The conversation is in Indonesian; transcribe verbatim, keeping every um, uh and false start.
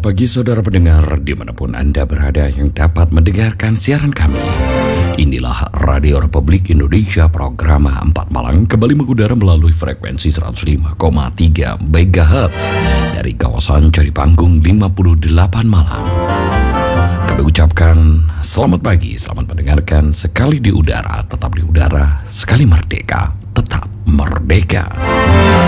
pagi saudara pendengar dimanapun Anda berada yang dapat mendengarkan siaran kami. Inilah Radio Republik Indonesia program empat Malang kembali mengudara melalui frekuensi seratus lima koma tiga megahertz dari kawasan Caripanggung lima puluh delapan Malang. Kami ucapkan selamat pagi, selamat mendengarkan. Sekali di udara, tetap di udara. Sekali merdeka, tetap merdeka.